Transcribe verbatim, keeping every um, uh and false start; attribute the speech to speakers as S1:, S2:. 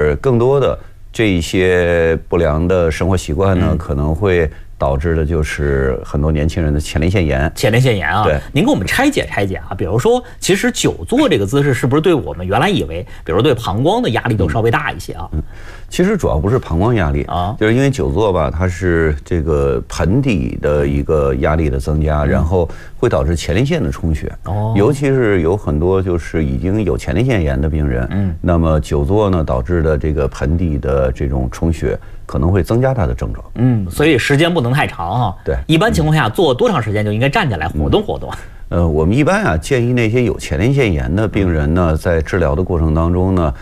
S1: 是更多的这一些不良的生活习惯呢，嗯、可能会导致的就是很多年轻人的前列腺炎。
S2: 前列腺炎啊，
S1: 对，
S2: 您给我们拆解拆解啊。比如说，其实久坐这个姿势是不是对我们原来以为，比如对膀胱的压力都稍微大一些啊？
S1: 嗯，其实主要不是膀胱压力啊，就是因为久坐吧，它是这个盆底的一个压力的增加，嗯、然后会导致前列腺的充血。哦，尤其是有很多就是已经有前列腺炎的病人，嗯，那么久坐呢导致的这个盆底的这种充血，可能会增加它的症状。
S2: 嗯，所以时间不能太长哈。
S1: 对，
S2: 一般情况下坐多长时间就应该站起来活动活动？
S1: 呃，我们一般啊建议那些有前列腺炎的病人呢，在治疗的过程当中呢。